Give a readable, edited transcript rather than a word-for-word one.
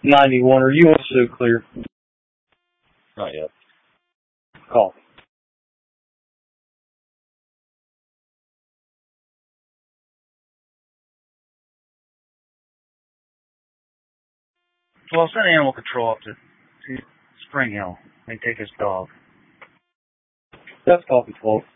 91. Are you also clear? Not yet. Call. Well, send animal control up to Spring Hill. They take his dog. That's copy 12.